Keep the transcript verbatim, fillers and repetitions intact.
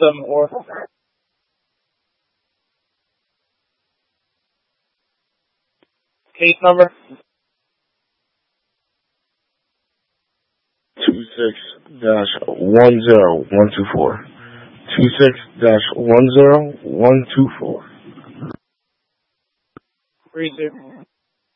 seven four. Case number? Two six dash one zero one two four. Two six dash one zero one two four. Three zero.